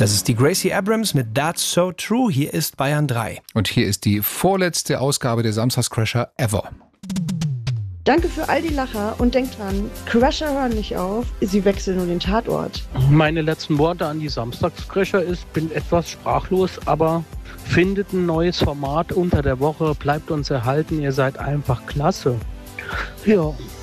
Das ist die Gracie Abrams mit That's So True. Hier ist Bayern 3. Und hier ist die vorletzte Ausgabe der Samstagscrasher ever. Danke für all die Lacher und denkt dran, Crasher hören nicht auf, sie wechseln nur den Tatort. Meine letzten Worte an die Samstagscrasher ist, bin etwas sprachlos, aber findet ein neues Format unter der Woche, bleibt uns erhalten, ihr seid einfach klasse. Ja.